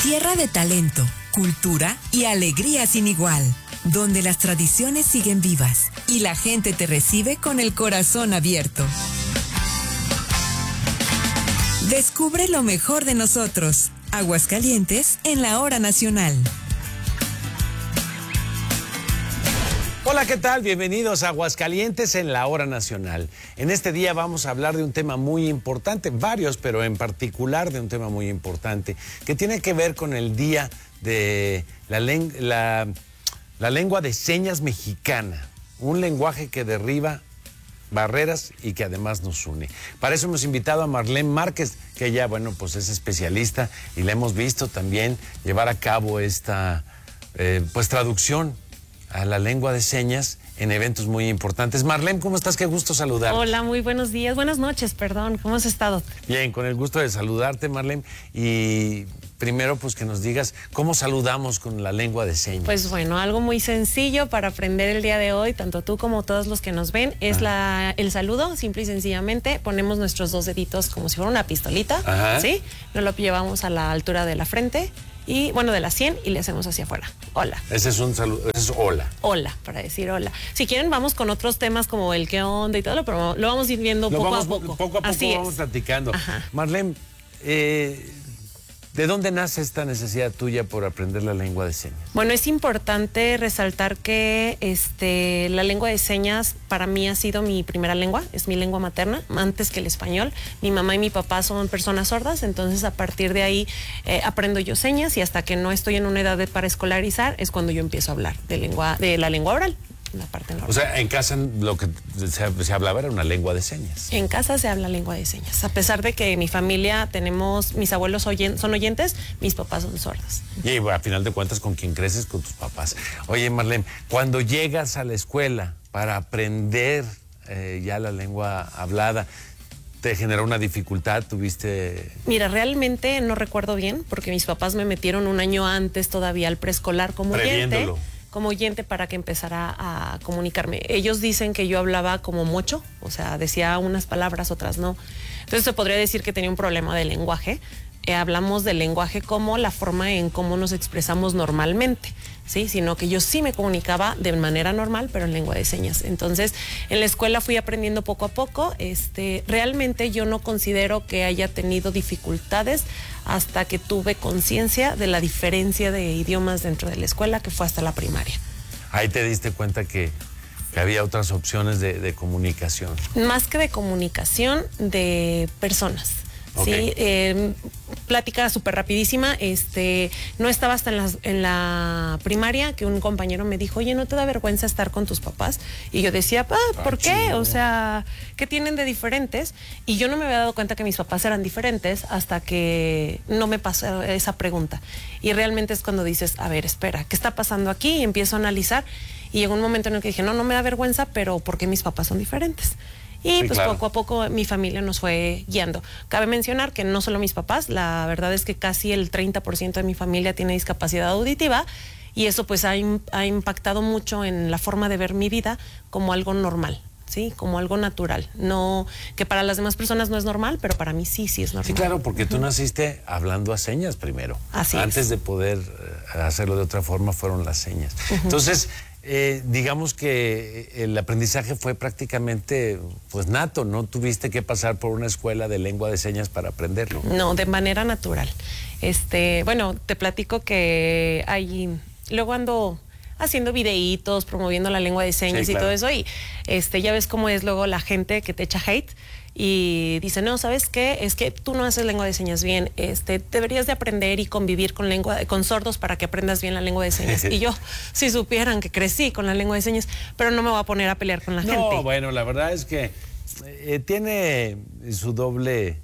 Tierra de talento, cultura y alegría sin igual, donde las tradiciones siguen vivas y la gente te recibe con el corazón abierto. Descubre lo mejor de nosotros. Aguascalientes en la Hora Nacional. Hola, ¿qué tal? Bienvenidos a Aguascalientes en la Hora Nacional. En este día vamos a hablar de un tema muy importante, varios, pero en particular de un tema muy importante, que tiene que ver con el Día de la Lengua de Señas Mexicana, un lenguaje que derriba barreras y que además nos une. Para eso hemos invitado a Marlene Márquez, que ella, bueno, pues es especialista y la hemos visto también llevar a cabo esta, traducción a la lengua de señas en eventos muy importantes. Marlene, ¿cómo estás? Qué gusto saludarte. Hola, muy buenos días, buenas noches, perdón. ¿Cómo has estado? Bien, con el gusto de saludarte, Marlene. Y primero, pues que nos digas cómo saludamos con la lengua de señas. Pues bueno, algo muy sencillo para aprender el día de hoy, tanto tú como todos los que nos ven, es el saludo, simple y sencillamente. Ponemos nuestros dos deditos como si fuera una pistolita, ¿sí? Nos lo llevamos a la altura de la frente. Y bueno, de la 100 y le hacemos hacia afuera. Hola. Ese es un saludo, ese es hola. Hola, para decir hola. Si quieren, vamos con otros temas como el qué onda y todo, pero lo vamos a ir viendo poco a poco. Poco a poco Así vamos platicando. Ajá. Marlene, ¿de dónde nace esta necesidad tuya por aprender la lengua de señas? Bueno, es importante resaltar que la lengua de señas para mí ha sido mi primera lengua, es mi lengua materna, antes que el español. Mi mamá y mi papá son personas sordas, entonces a partir de ahí aprendo yo señas y hasta que no estoy en una edad para escolarizar es cuando yo empiezo a hablar de la lengua oral. La parte normal. O sea, en casa lo que se hablaba era una lengua de señas. En casa se habla lengua de señas. A pesar de que en mi familia mis abuelos son oyentes, mis papás son sordos. Y a final de cuentas, ¿con quién creces? Con tus papás. Oye, Marlene, cuando llegas a la escuela para aprender ya la lengua hablada, ¿te generó una dificultad? ¿Tuviste...? Mira, realmente no recuerdo bien, porque mis papás me metieron un año antes todavía al preescolar como oyente para que empezara a comunicarme. Ellos dicen que yo hablaba como mocho, o sea, decía unas palabras, otras no. Entonces se podría decir que tenía un problema de lenguaje. Hablamos del lenguaje como la forma en cómo nos expresamos normalmente, ¿sí? Sino que yo sí me comunicaba de manera normal, pero en lengua de señas. Entonces, en la escuela fui aprendiendo poco a poco. Realmente yo no considero que haya tenido dificultades hasta que tuve conciencia de la diferencia de idiomas dentro de la escuela, que fue hasta la primaria. Ahí te diste cuenta que había otras opciones de comunicación. Más que de comunicación, de personas. Okay. Sí, plática súper rapidísima. No estaba hasta en la primaria que un compañero me dijo, oye, ¿no te da vergüenza estar con tus papás? Y yo decía, ¿por qué? O sea, ¿qué tienen de diferentes? Y yo no me había dado cuenta que mis papás eran diferentes hasta que no me pasó esa pregunta. Y realmente es cuando dices, a ver, espera, ¿qué está pasando aquí? Y empiezo a analizar. Y llegó un momento en el que dije, no me da vergüenza, pero ¿por qué mis papás son diferentes? Y pues claro, poco a poco mi familia nos fue guiando. Cabe mencionar que no solo mis papás, la verdad es que casi el 30% de mi familia tiene discapacidad auditiva y eso pues ha impactado mucho en la forma de ver mi vida como algo normal, ¿sí? Como algo natural. No, que para las demás personas no es normal, pero para mí sí es normal. Sí, claro, porque tú naciste hablando a señas primero. Así Antes es. de poder hacerlo de otra forma fueron las señas. Entonces, digamos que el aprendizaje fue prácticamente pues nato, no tuviste que pasar por una escuela de lengua de señas para aprenderlo. No, de manera natural. Bueno, te platico que luego ando haciendo videitos, promoviendo la lengua de señas, sí, claro, y todo eso, y ya ves cómo es luego la gente que te echa hate y dice, no, ¿sabes qué? Es que tú no haces lengua de señas bien, deberías de aprender y convivir con sordos para que aprendas bien la lengua de señas. Y yo, si supieran que crecí con la lengua de señas, pero no me voy a poner a pelear con la gente. No, bueno, la verdad es que tiene su doble...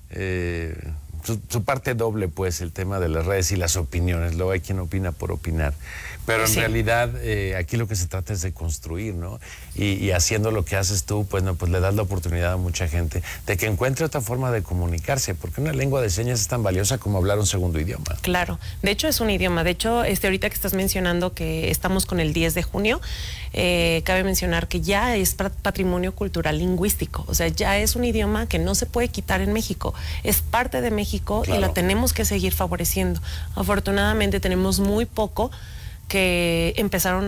Su parte doble, pues, el tema de las redes y las opiniones. Luego hay quien opina por opinar. Pero en realidad aquí lo que se trata es de construir, ¿no? Y haciendo lo que haces tú, pues, no, pues le das la oportunidad a mucha gente de que encuentre otra forma de comunicarse, porque una lengua de señas es tan valiosa como hablar un segundo idioma. Claro, de hecho es un idioma. De hecho, ahorita que estás mencionando que estamos con el 10 de junio, cabe mencionar que ya es patrimonio cultural lingüístico. O sea, ya es un idioma que no se puede quitar en México. Es parte de México. México, Claro. y la tenemos que seguir favoreciendo. Afortunadamente tenemos muy poco que empezaron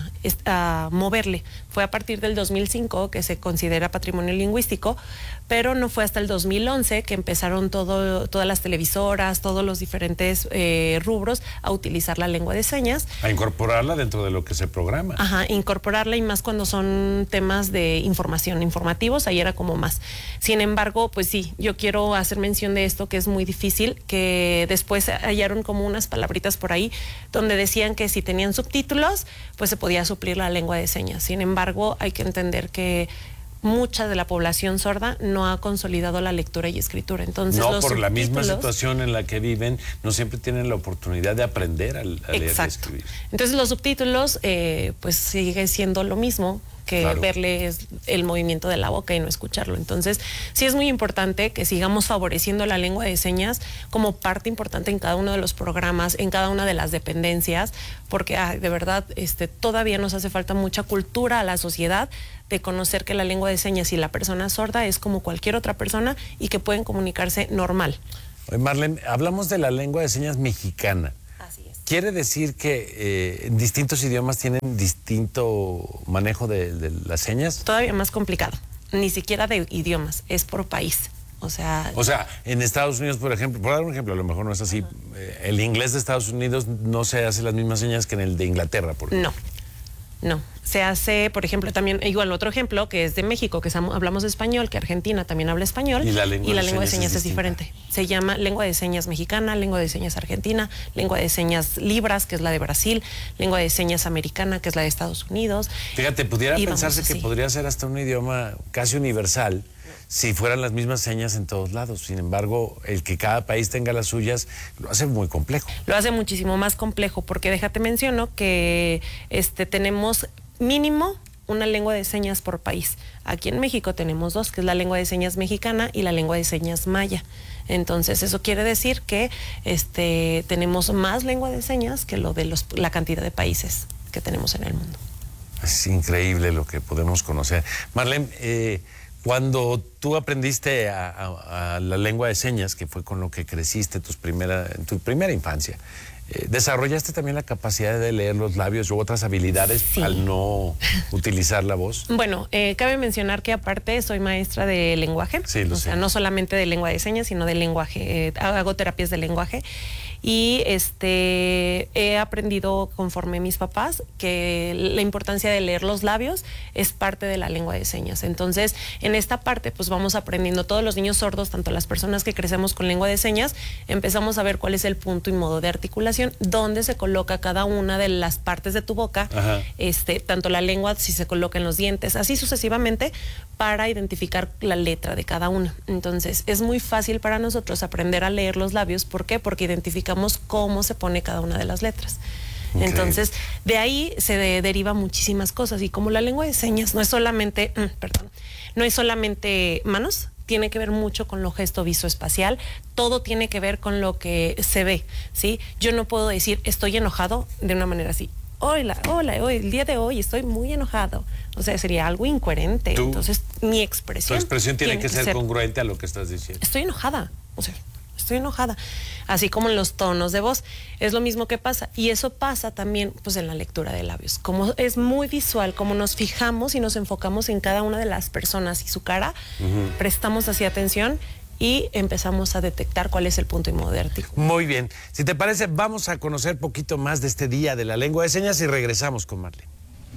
a moverle. Fue a partir del 2005 que se considera patrimonio lingüístico, pero no fue hasta el 2011 que empezaron todas las televisoras, todos los diferentes rubros a utilizar la lengua de señas. A incorporarla dentro de lo que se programa. Ajá, incorporarla, y más cuando son temas de información, informativos, ahí era como más. Sin embargo, pues sí, yo quiero hacer mención de esto, que es muy difícil, que después hallaron como unas palabritas por ahí donde decían que si tenían subtítulos, pues se podía suplir la lengua de señas. Sin embargo, hay que entender que mucha de la población sorda no ha consolidado la lectura y escritura. Entonces, No, los por la misma subtítulos- situación en la que viven, no siempre tienen la oportunidad de aprender a leer y Exacto. escribir. Entonces los subtítulos pues sigue siendo lo mismo que Claro. verle el movimiento de la boca y no escucharlo. Entonces sí es muy importante que sigamos favoreciendo la lengua de señas como parte importante en cada uno de los programas, en cada una de las dependencias, porque de verdad todavía nos hace falta mucha cultura a la sociedad de conocer que la lengua de señas y la persona sorda es como cualquier otra persona y que pueden comunicarse normal. Oye, Marlene, hablamos de la lengua de señas mexicana. Así es. ¿Quiere decir que distintos idiomas tienen distinto manejo de las señas? Todavía más complicado, ni siquiera de idiomas, es por país. O sea, En Estados Unidos, por ejemplo, por dar un ejemplo, a lo mejor no es así, el inglés de Estados Unidos no se hace las mismas señas que en el de Inglaterra, por ejemplo. no. Se hace, por ejemplo, también, igual otro ejemplo, que es de México, que hablamos español, que Argentina también habla español. Y la lengua de de señas señas es es diferente. Se llama lengua de señas mexicana, lengua de señas argentina, lengua de señas libras, que es la de Brasil, lengua de señas americana, que es la de Estados Unidos. Fíjate, pudiera Y vamos pensarse que así. podría ser hasta un idioma casi universal si fueran las mismas señas en todos lados. Sin embargo, el que cada país tenga las suyas lo hace muy complejo. Lo hace muchísimo más complejo, porque déjate menciono que tenemos mínimo una lengua de señas por país. Aquí en México tenemos dos, que es la lengua de señas mexicana y la lengua de señas maya. Entonces, eso quiere decir que tenemos más lengua de señas que la cantidad de países que tenemos en el mundo. Es increíble lo que podemos conocer. Marlene, cuando tú aprendiste a la lengua de señas, que fue con lo que creciste en tu primera infancia, ¿desarrollaste también la capacidad de leer los labios u otras habilidades Sí. al no utilizar la voz? Bueno, cabe mencionar que aparte soy maestra de lenguaje. Sí, lo o sé. sea, no solamente de lengua de señas, sino de lenguaje. Hago terapias de lenguaje. Y he aprendido conforme mis papás que la importancia de leer los labios es parte de la lengua de señas. Entonces, en esta parte, pues vamos aprendiendo. Todos los niños sordos, tanto las personas que crecemos con lengua de señas, empezamos a ver cuál es el punto y modo de articulación, dónde se coloca cada una de las partes de tu boca, Ajá. tanto la lengua, si se coloca en los dientes, así sucesivamente, para identificar la letra de cada una. Entonces, es muy fácil para nosotros aprender a leer los labios. ¿Por qué? Porque identificamos cómo se pone cada una de las letras. Increíble. Entonces, de ahí se deriva muchísimas cosas. Y como la lengua de señas no es solamente, no es solamente manos, tiene que ver mucho con lo gesto visoespacial, todo tiene que ver con lo que se ve, ¿sí? Yo no puedo decir estoy enojado de una manera así. Hola, hoy, el día de hoy estoy muy enojado. O sea, sería algo incoherente. Entonces, mi Tu expresión. expresión tiene que ser congruente a lo que estás diciendo. Estoy enojada. O sea, estoy enojada. Así como en los tonos de voz. Es lo mismo que pasa. Y eso pasa también pues en la lectura de labios. Como es muy visual, como nos fijamos y nos enfocamos en cada una de las personas y su cara, prestamos así atención y empezamos a detectar cuál es el punto y modo de articulación. Muy bien. Si te parece, vamos a conocer poquito más de este Día de la Lengua de Señas y regresamos con Marlene.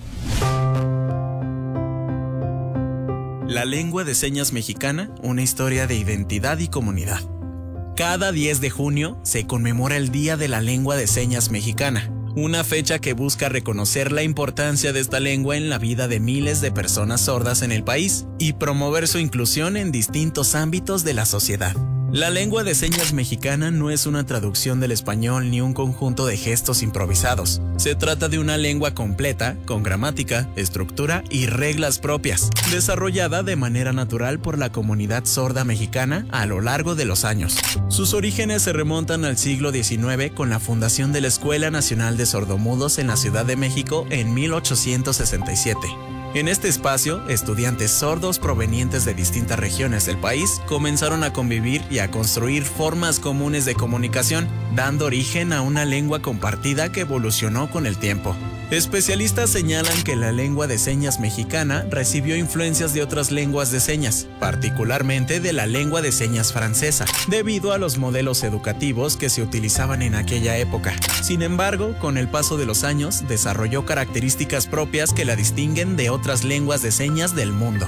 La lengua de señas mexicana, una historia de identidad y comunidad. Cada 10 de junio se conmemora el Día de la Lengua de Señas Mexicana, una fecha que busca reconocer la importancia de esta lengua en la vida de miles de personas sordas en el país y promover su inclusión en distintos ámbitos de la sociedad. La lengua de señas mexicana no es una traducción del español ni un conjunto de gestos improvisados. Se trata de una lengua completa, con gramática, estructura y reglas propias, desarrollada de manera natural por la comunidad sorda mexicana a lo largo de los años. Sus orígenes se remontan al siglo XIX con la fundación de la Escuela Nacional de Sordomudos en la Ciudad de México en 1867. En este espacio, estudiantes sordos provenientes de distintas regiones del país comenzaron a convivir y a construir formas comunes de comunicación, dando origen a una lengua compartida que evolucionó con el tiempo. Especialistas señalan que la lengua de señas mexicana recibió influencias de otras lenguas de señas, particularmente de la lengua de señas francesa, debido a los modelos educativos que se utilizaban en aquella época. Sin embargo, con el paso de los años, desarrolló características propias que la distinguen de otras lenguas de señas del mundo.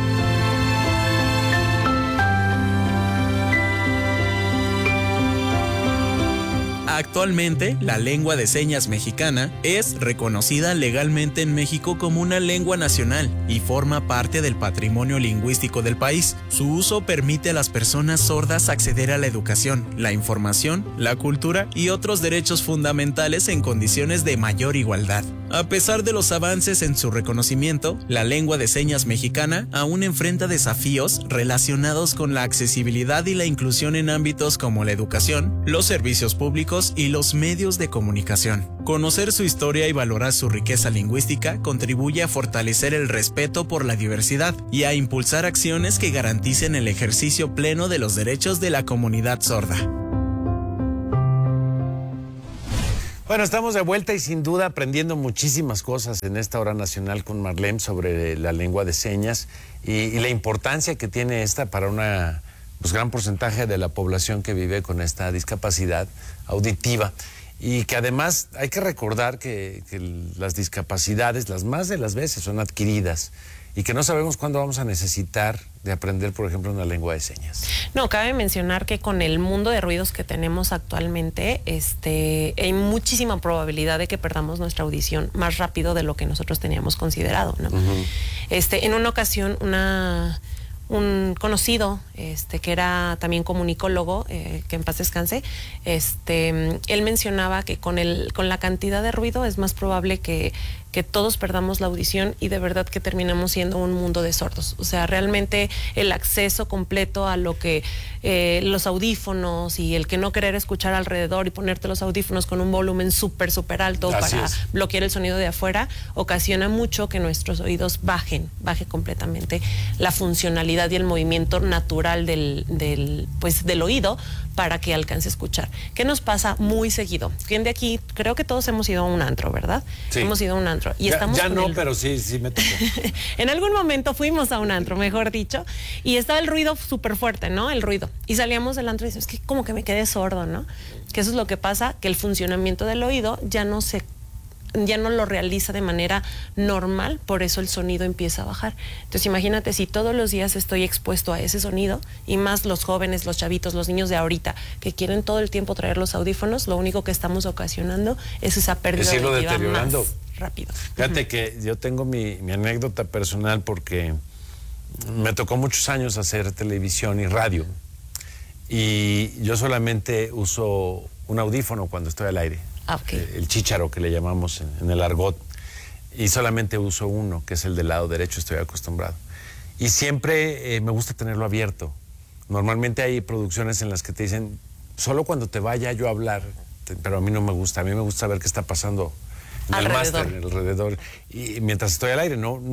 Actualmente, la lengua de señas mexicana es reconocida legalmente en México como una lengua nacional y forma parte del patrimonio lingüístico del país. Su uso permite a las personas sordas acceder a la educación, la información, la cultura y otros derechos fundamentales en condiciones de mayor igualdad. A pesar de los avances en su reconocimiento, la lengua de señas mexicana aún enfrenta desafíos relacionados con la accesibilidad y la inclusión en ámbitos como la educación, los servicios públicos y los medios de comunicación. Conocer su historia y valorar su riqueza lingüística contribuye a fortalecer el respeto por la diversidad y a impulsar acciones que garanticen el ejercicio pleno de los derechos de la comunidad sorda. Bueno, estamos de vuelta y sin duda aprendiendo muchísimas cosas en esta hora nacional con Marlene sobre la lengua de señas y la importancia que tiene esta para una gran porcentaje de la población que vive con esta discapacidad auditiva. Y que además hay que recordar que las discapacidades, las más de las veces, son adquiridas y que no sabemos cuándo vamos a necesitar de aprender, por ejemplo, una lengua de señas. No, cabe mencionar que con el mundo de ruidos que tenemos actualmente, hay muchísima probabilidad de que perdamos nuestra audición más rápido de lo que nosotros teníamos considerado, ¿no? En una ocasión, un conocido, que era también comunicólogo, que en paz descanse, él mencionaba que con la cantidad de ruido es más probable que todos perdamos la audición y de verdad que terminamos siendo un mundo de sordos. O sea, realmente el acceso completo a lo que los audífonos y el que no querer escuchar alrededor y ponerte los audífonos con un volumen súper alto para bloquear el sonido de afuera, ocasiona mucho que nuestros oídos baje completamente la funcionalidad y el movimiento natural del oído para que alcance a escuchar. ¿Qué nos pasa muy seguido? ¿Quién de aquí? Creo que todos hemos ido a un antro, ¿verdad? Sí. Hemos ido a un antro. Y ya no, pero sí me tocó. En algún momento fuimos a un antro, mejor dicho, y estaba el ruido súper fuerte, ¿no? El ruido. Y salíamos del antro y decimos, es que como que me quedé sordo, ¿no? Que eso es lo que pasa, que el funcionamiento del oído ya no lo realiza de manera normal, por eso el sonido empieza a bajar. Entonces imagínate si todos los días estoy expuesto a ese sonido, y más los jóvenes, los chavitos, los niños de ahorita, que quieren todo el tiempo traer los audífonos, lo único que estamos ocasionando es esa pérdida de deteriorando más rápido. Fíjate que yo tengo mi anécdota personal porque me tocó muchos años hacer televisión y radio, y yo solamente uso un audífono cuando estoy al aire. Okay. El chícharo que le llamamos en el argot, y solamente uso uno, que es el del lado derecho, estoy acostumbrado. Y siempre me gusta tenerlo abierto. Normalmente hay producciones en las que te dicen, solo cuando te vaya yo a hablar, pero a mí no me gusta, a mí me gusta saber qué está pasando en el máster, alrededor. Y mientras estoy al aire, no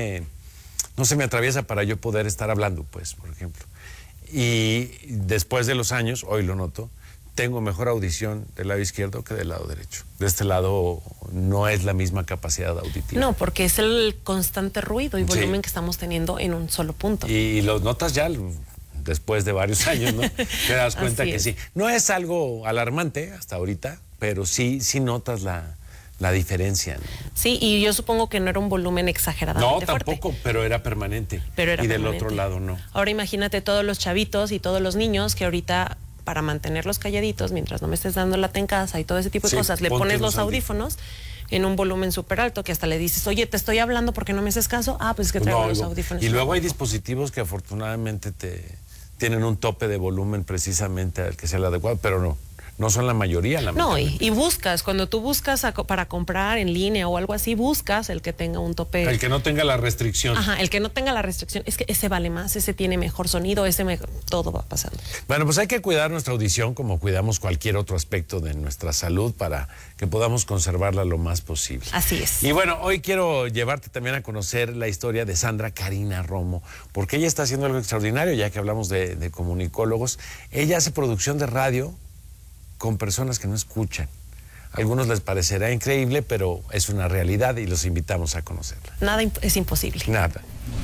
se me atraviesa para yo poder estar hablando, pues, por ejemplo. Y después de los años, hoy lo noto, tengo mejor audición del lado izquierdo que del lado derecho. De este lado no es la misma capacidad auditiva. No, porque es el constante ruido y volumen que estamos teniendo en un solo punto. Y lo notas ya después de varios años, ¿no? Te das cuenta que sí. No es algo alarmante hasta ahorita, pero sí notas la diferencia, ¿no? Sí, y yo supongo que no era un volumen exageradamente fuerte. No, tampoco, pero era permanente. Y del otro lado no. Ahora imagínate todos los chavitos y todos los niños que ahorita, para mantenerlos calladitos mientras no me estés dando lata en casa y todo ese tipo de cosas, le pones los audífonos en un volumen súper alto, que hasta le dices, oye, te estoy hablando porque no me haces caso. Ah, pues es que traigo los audífonos. Y luego hay dispositivos que afortunadamente tienen un tope de volumen precisamente al que sea el adecuado, pero no son la mayoría. No, y buscas, cuando tú buscas para comprar en línea o algo así, buscas el que tenga un tope. El que no tenga la restricción. Ajá, el que no tenga la restricción. Es que ese vale más, ese tiene mejor sonido, todo va pasando. Bueno, pues hay que cuidar nuestra audición como cuidamos cualquier otro aspecto de nuestra salud para que podamos conservarla lo más posible. Así es. Y bueno, hoy quiero llevarte también a conocer la historia de Sandra Karina Romo, porque ella está haciendo algo extraordinario, ya que hablamos de comunicólogos. Ella hace producción de radio con personas que no escuchan. A algunos les parecerá increíble, pero es una realidad y los invitamos a conocerla. Nada es imposible. Nada.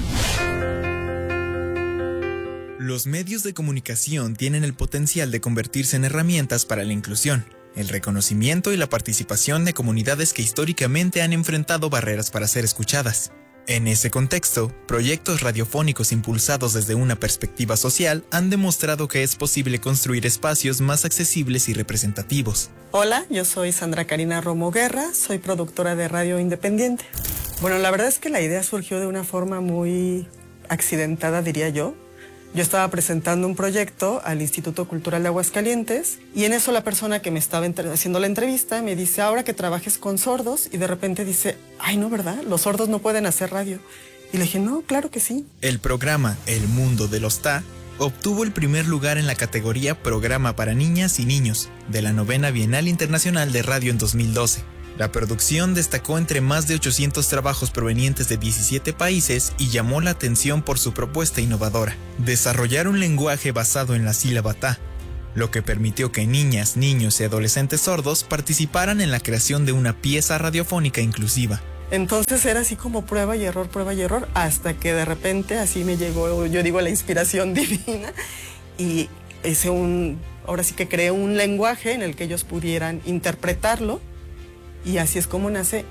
Los medios de comunicación tienen el potencial de convertirse en herramientas para la inclusión, el reconocimiento y la participación de comunidades que históricamente han enfrentado barreras para ser escuchadas. En ese contexto, proyectos radiofónicos impulsados desde una perspectiva social han demostrado que es posible construir espacios más accesibles y representativos. Hola, yo soy Sandra Karina Romo Guerra, soy productora de Radio Independiente. Bueno, la verdad es que la idea surgió de una forma muy accidentada, diría yo. Yo estaba presentando un proyecto al Instituto Cultural de Aguascalientes y en eso la persona que me estaba haciendo la entrevista me dice, ahora que trabajes con sordos, y de repente dice, ay, no, ¿verdad? Los sordos no pueden hacer radio. Y le dije, no, claro que sí. El programa El Mundo de los TA obtuvo el primer lugar en la categoría Programa para Niñas y Niños de la 9ª Bienal Internacional de Radio en 2012. La producción destacó entre más de 800 trabajos provenientes de 17 países y llamó la atención por su propuesta innovadora: desarrollar un lenguaje basado en la sílaba TA, lo que permitió que niñas, niños y adolescentes sordos participaran en la creación de una pieza radiofónica inclusiva. Entonces era así como prueba y error, hasta que de repente así me llegó, yo digo, la inspiración divina, y ahora sí que creé un lenguaje en el que ellos pudieran interpretarlo. Y así es como nace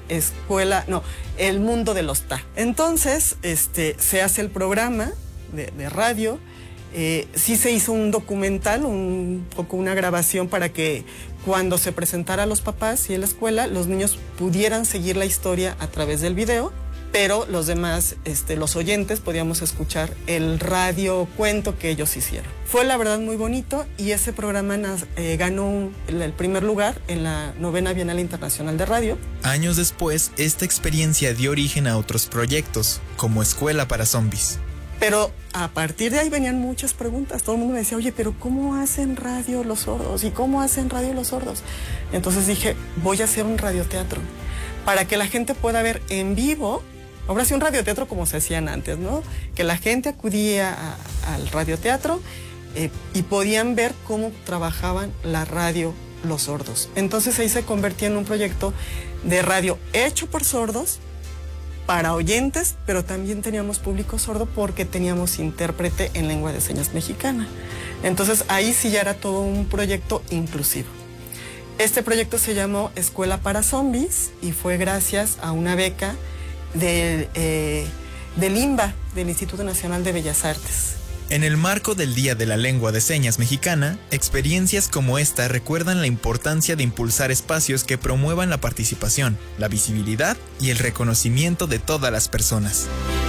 El Mundo de los TA. Entonces, se hace el programa de radio. Sí se hizo un documental, un poco una grabación para que cuando se presentara a los papás y en la escuela, los niños pudieran seguir la historia a través del video, pero los demás, los oyentes, podíamos escuchar el radio cuento que ellos hicieron. Fue la verdad muy bonito y ese programa ganó el primer lugar en la 9ª Bienal Internacional de Radio. Años después, esta experiencia dio origen a otros proyectos, como Escuela para Zombies. Pero a partir de ahí venían muchas preguntas. Todo el mundo me decía, oye, pero ¿cómo hacen radio los sordos? ¿Y cómo hacen radio los sordos? Entonces dije, voy a hacer un radioteatro para que la gente pueda ver en vivo. Ahora sí, un radioteatro como se hacían antes, ¿no? Que la gente acudía al radioteatro y podían ver cómo trabajaban la radio los sordos. Entonces ahí se convertía en un proyecto de radio hecho por sordos, para oyentes, pero también teníamos público sordo porque teníamos intérprete en lengua de señas mexicana. Entonces ahí sí ya era todo un proyecto inclusivo. Este proyecto se llamó Escuela para Zombies y fue gracias a una beca del INBA, del Instituto Nacional de Bellas Artes. En el marco del Día de la Lengua de Señas Mexicana, experiencias como esta recuerdan la importancia de impulsar espacios que promuevan la participación, la visibilidad y el reconocimiento de todas las personas.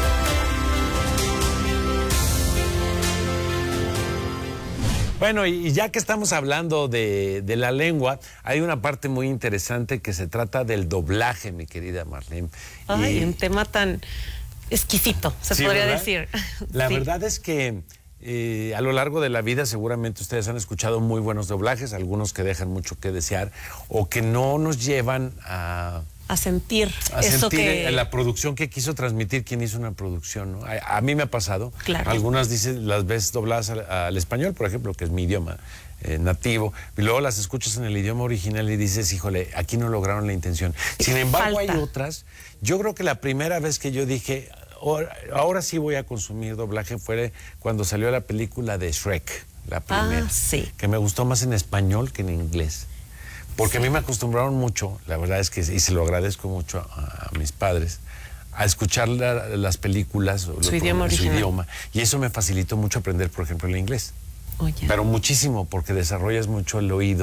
Bueno, y ya que estamos hablando de la lengua, hay una parte muy interesante que se trata del doblaje, mi querida Marlene. Ay, un tema tan exquisito, se podría ¿verdad? decir. La Sí. verdad es que a lo largo de la vida seguramente ustedes han escuchado muy buenos doblajes, algunos que dejan mucho que desear o que no nos llevan a sentir sentir eso que la producción que quiso transmitir quien hizo una producción, ¿no? A mí me ha pasado. Claro. Algunas las ves dobladas al español, por ejemplo, que es mi idioma nativo, y luego las escuchas en el idioma original y dices, híjole, aquí no lograron la intención. Sin embargo, Falta. hay otras. Yo creo que la primera vez que yo dije, ahora sí voy a consumir doblaje, fue cuando salió la película de Shrek, la primera. Sí. Que me gustó más en español que en inglés. Porque a mí me acostumbraron mucho, la verdad es que, y se lo agradezco mucho a mis padres, a escuchar las películas, Su idioma original. y eso me facilitó mucho aprender, por ejemplo, el inglés. Oye. Pero muchísimo, porque desarrollas mucho el oído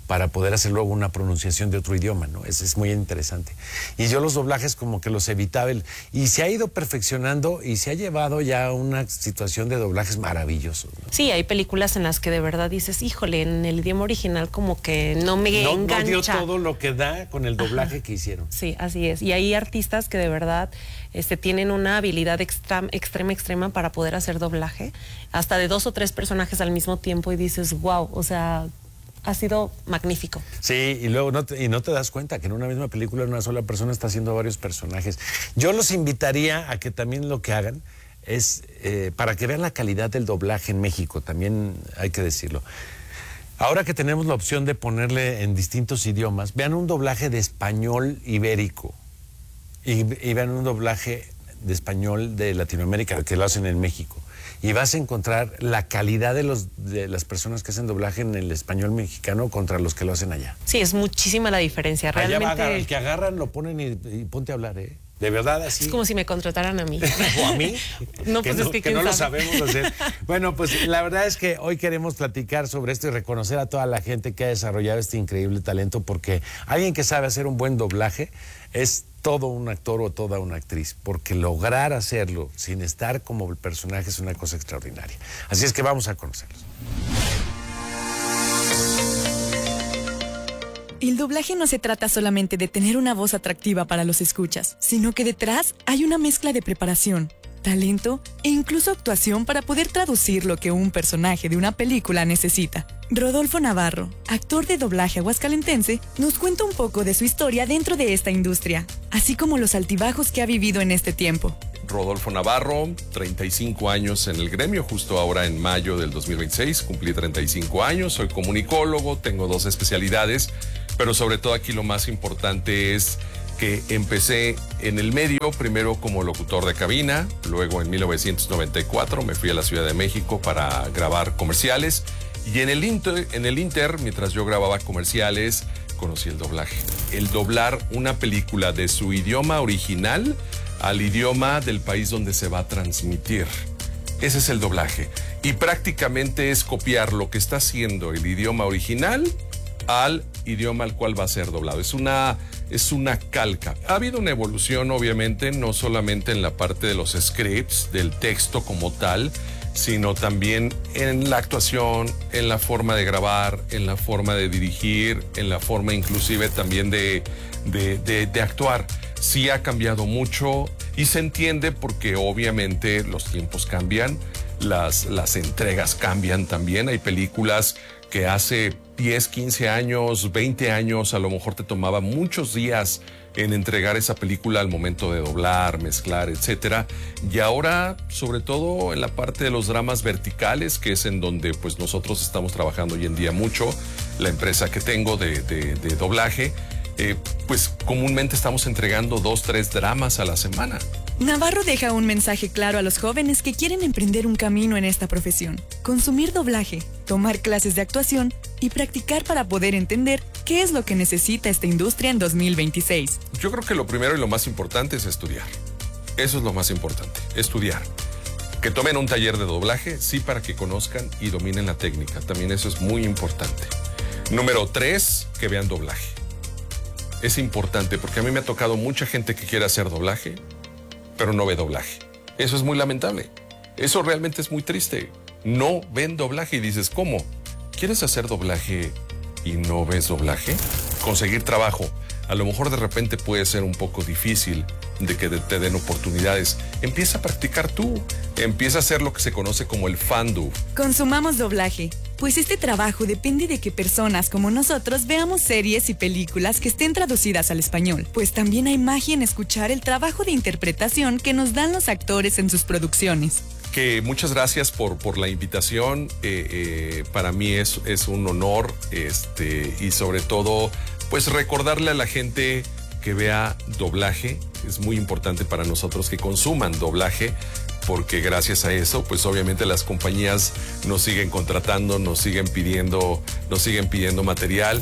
para poder hacer luego una pronunciación de otro idioma, ¿no? Es muy interesante. Y yo los doblajes como que los evitaba, y se ha ido perfeccionando y se ha llevado ya a una situación de doblajes maravillosos, ¿no? Sí, hay películas en las que de verdad dices, híjole, en el idioma original como que no me engancha. No dio todo lo que da con el doblaje que hicieron. Sí, así es. Y hay artistas que de verdad tienen una habilidad extrema para poder hacer doblaje, hasta de 2 o 3 personajes al mismo tiempo, y dices, wow, o sea, ha sido magnífico. Sí, y luego no te das cuenta que en una misma película una sola persona está haciendo varios personajes. Yo los invitaría a que también lo que hagan es, para que vean la calidad del doblaje en México, también hay que decirlo. Ahora que tenemos la opción de ponerle en distintos idiomas, vean un doblaje de español ibérico y vean un doblaje de español de Latinoamérica, que lo hacen en México. Y vas a encontrar la calidad de las personas que hacen doblaje en el español mexicano contra los que lo hacen allá. Sí, es muchísima la diferencia. Realmente. Allá va, el que agarran lo ponen y ponte a hablar, ¿eh? De verdad, así. Es como si me contrataran a mí. ¿O a mí? No, pues es que no lo sabemos hacer. Bueno, pues la verdad es que hoy queremos platicar sobre esto y reconocer a toda la gente que ha desarrollado este increíble talento, porque alguien que sabe hacer un buen doblaje es todo un actor o toda una actriz, porque lograr hacerlo sin estar como el personaje es una cosa extraordinaria. Así es que vamos a conocerlos. El doblaje no se trata solamente de tener una voz atractiva para los escuchas, sino que detrás hay una mezcla de preparación, talento e incluso actuación para poder traducir lo que un personaje de una película necesita. Rodolfo Navarro, actor de doblaje aguascalentense, nos cuenta un poco de su historia dentro de esta industria, así como los altibajos que ha vivido en este tiempo. Rodolfo Navarro, 35 años en el gremio, justo ahora en mayo del 2026, cumplí 35 años, soy comunicólogo, tengo 2 especialidades, pero sobre todo aquí lo más importante es que empecé en el medio, primero como locutor de cabina, luego en 1994 me fui a la Ciudad de México para grabar comerciales, y en el Inter, mientras yo grababa comerciales, conocí el doblaje. El doblar una película de su idioma original al idioma del país donde se va a transmitir. Ese es el doblaje. Y prácticamente es copiar lo que está haciendo el idioma original al idioma al cual va a ser doblado. Es una calca. Ha habido una evolución, obviamente, no solamente en la parte de los scripts, del texto como tal, sino también en la actuación, en la forma de grabar, en la forma de dirigir, en la forma inclusive también de actuar. Sí ha cambiado mucho y se entiende porque obviamente los tiempos cambian, las entregas cambian también. Hay películas que hace 10, 15 años, 20 años, a lo mejor te tomaba muchos días en entregar esa película al momento de doblar, mezclar, etcétera. Y ahora, sobre todo en la parte de los dramas verticales, que es en donde pues nosotros estamos trabajando hoy en día mucho, la empresa que tengo de doblaje, pues comúnmente estamos entregando 2, 3 dramas a la semana. Navarro deja un mensaje claro a los jóvenes que quieren emprender un camino en esta profesión. Consumir doblaje, tomar clases de actuación y practicar para poder entender qué es lo que necesita esta industria en 2026. Yo creo que lo primero y lo más importante es estudiar. Eso es lo más importante, estudiar. Que tomen un taller de doblaje, sí, para que conozcan y dominen la técnica. También eso es muy importante. Número 3, que vean doblaje. Es importante porque a mí me ha tocado mucha gente que quiere hacer doblaje, pero no ve doblaje. Eso es muy lamentable. Eso realmente es muy triste. No ven doblaje y dices, ¿cómo? ¿Quieres hacer doblaje y no ves doblaje? Conseguir trabajo. A lo mejor de repente puede ser un poco difícil de que te den oportunidades. Empieza a practicar tú. Empieza a hacer lo que se conoce como el fandub. Consumamos doblaje, pues este trabajo depende de que personas como nosotros veamos series y películas que estén traducidas al español, pues también hay magia en escuchar el trabajo de interpretación que nos dan los actores en sus producciones. Que muchas gracias por la invitación. Para mí es un honor, y sobre todo, pues recordarle a la gente que vea doblaje. Es muy importante para nosotros que consuman doblaje, porque gracias a eso, pues obviamente las compañías nos siguen contratando, nos siguen pidiendo material.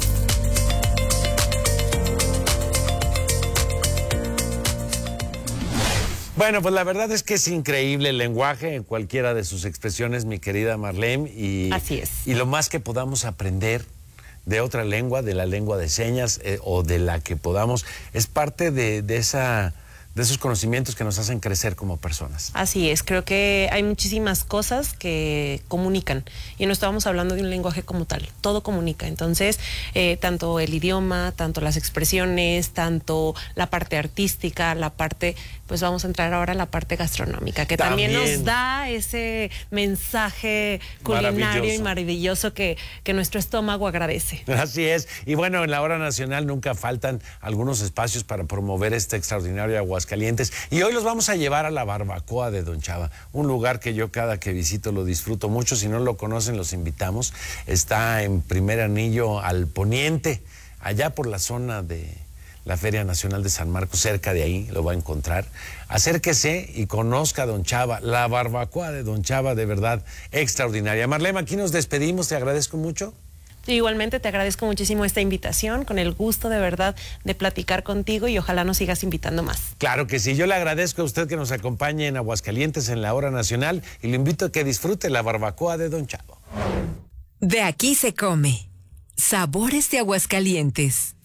Bueno, pues la verdad es que es increíble el lenguaje en cualquiera de sus expresiones, mi querida Marlene. Así es. Y lo más que podamos aprender de otra lengua, de la lengua de señas o de la que podamos. Es parte de esos conocimientos que nos hacen crecer como personas. Así es, creo que hay muchísimas cosas que comunican y no estábamos hablando de un lenguaje como tal, todo comunica. Entonces, tanto el idioma, tanto las expresiones, tanto la parte artística, la parte, pues vamos a entrar ahora a la parte gastronómica, que también nos da ese mensaje culinario y maravilloso que nuestro estómago agradece. Así es, y bueno, en la Hora Nacional nunca faltan algunos espacios para promover este extraordinario Aguascalientes, y hoy los vamos a llevar a la Barbacoa de Don Chava, un lugar que yo cada que visito lo disfruto mucho. Si no lo conocen, los invitamos. Está en Primer Anillo al poniente, allá por la zona de la Feria Nacional de San Marcos, cerca de ahí lo va a encontrar. Acérquese y conozca a Don Chava, la Barbacoa de Don Chava, de verdad extraordinaria. Marlene, aquí nos despedimos, te agradezco mucho. Igualmente te agradezco muchísimo esta invitación, con el gusto de verdad de platicar contigo y ojalá nos sigas invitando más. Claro que sí, yo le agradezco a usted que nos acompañe en Aguascalientes en la Hora Nacional y lo invito a que disfrute la Barbacoa de Don Chava. De aquí se come. Sabores de Aguascalientes.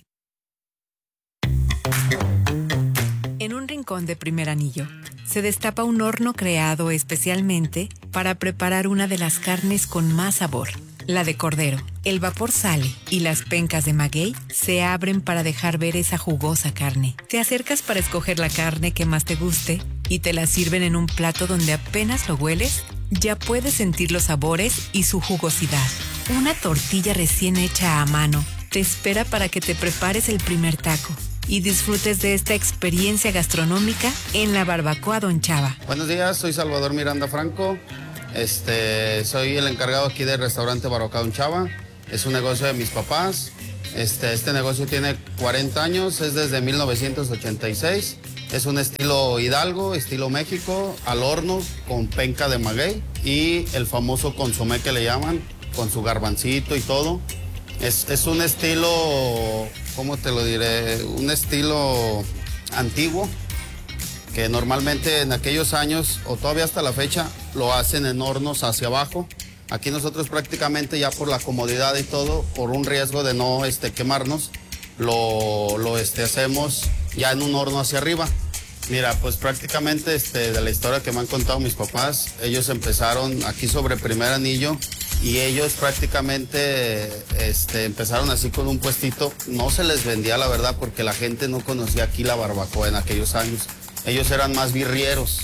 En un rincón de Primer Anillo se destapa un horno creado especialmente para preparar una de las carnes con más sabor, la de cordero. El vapor sale y las pencas de maguey se abren para dejar ver esa jugosa carne. Te acercas para escoger la carne que más te guste y te la sirven en un plato donde apenas lo hueles, ya puedes sentir los sabores y su jugosidad. Una tortilla recién hecha a mano te espera para que te prepares el primer taco y disfrutes de esta experiencia gastronómica en la Barbacoa Don Chava. Buenos días, soy Salvador Miranda Franco. Soy el encargado aquí del restaurante Barbacoa Don Chava. Es un negocio de mis papás. Este negocio tiene 40 años, es desde 1986. Es un estilo Hidalgo, estilo México, al horno, con penca de maguey y el famoso consomé que le llaman, con su garbancito y todo. Es un estilo, ¿cómo te lo diré? Un estilo antiguo, que normalmente en aquellos años, o todavía hasta la fecha, lo hacen en hornos hacia abajo. Aquí nosotros prácticamente ya por la comodidad y todo, por un riesgo de no quemarnos, lo hacemos ya en un horno hacia arriba. Mira, pues prácticamente de la historia que me han contado mis papás, ellos empezaron aquí sobre Primer Anillo y ellos prácticamente empezaron así con un puestito. No se les vendía, la verdad, porque la gente no conocía aquí la barbacoa en aquellos años. Ellos eran más birrieros.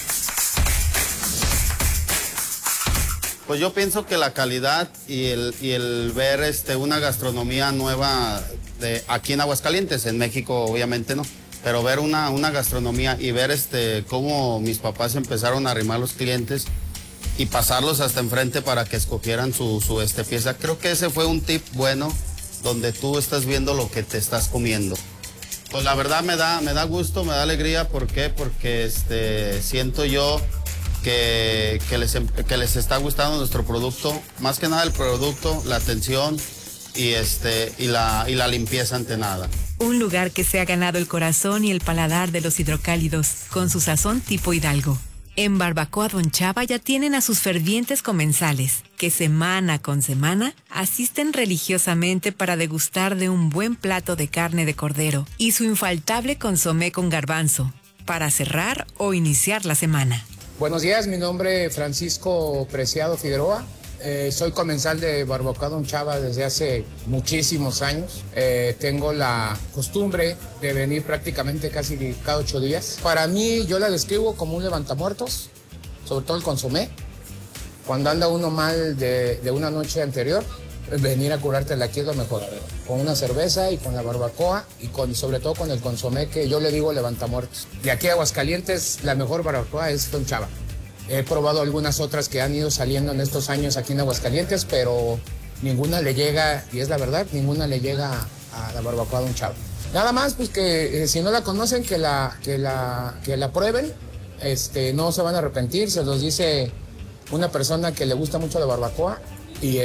Pues yo pienso que la calidad y el ver una gastronomía nueva aquí en Aguascalientes, en México obviamente no, pero ver una gastronomía y ver cómo mis papás empezaron a arrimar los clientes y pasarlos hasta enfrente para que escogieran su pieza. Creo que ese fue un tip bueno, donde tú estás viendo lo que te estás comiendo. Pues la verdad me da gusto, me da alegría. ¿Por qué? Porque siento yo que les está gustando nuestro producto. Más que nada el producto, la atención y la limpieza ante nada. Un lugar que se ha ganado el corazón y el paladar de los hidrocálidos, con su sazón tipo Hidalgo. En Barbacoa Don Chava ya tienen a sus fervientes comensales, que semana con semana asisten religiosamente para degustar de un buen plato de carne de cordero y su infaltable consomé con garbanzo, para cerrar o iniciar la semana. Buenos días, mi nombre es Francisco Preciado Figueroa. Soy comensal de Barbacoa Don Chava desde hace muchísimos años. Tengo la costumbre de venir prácticamente casi cada 8 días. Para mí, yo la describo como un levantamuertos, sobre todo el consomé. Cuando anda uno mal de una noche anterior, venir a curártela aquí es lo mejor. Con una cerveza y con la barbacoa y sobre todo con el consomé, que yo le digo levantamuertos. De aquí a Aguascalientes, la mejor barbacoa es Don Chava. He probado algunas otras que han ido saliendo en estos años aquí en Aguascalientes, pero ninguna le llega, y es la verdad, ninguna le llega a la barbacoa Don Chava. Nada más, pues que si no la conocen, que la prueben. No se van a arrepentir, se los dice una persona que le gusta mucho la barbacoa y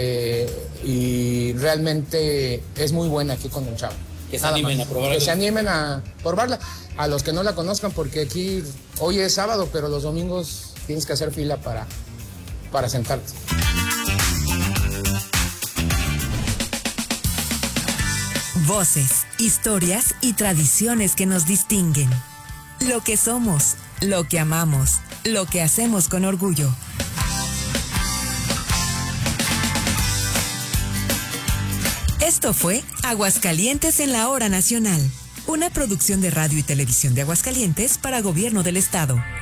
realmente es muy buena aquí con Don Chava. Que se animen a probarla. Que se animen a probarla. A los que no la conozcan, porque aquí hoy es sábado, pero los domingos tienes que hacer fila para sentarte. Voces, historias y tradiciones que nos distinguen. Lo que somos, lo que amamos, lo que hacemos con orgullo. Esto fue Aguascalientes en la Hora Nacional, una producción de Radio y Televisión de Aguascalientes para Gobierno del Estado.